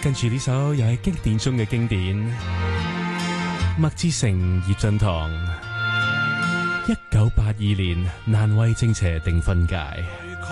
跟住呢首又係經典中嘅經典，麥志誠、葉振棠，1982年難為正邪定分界。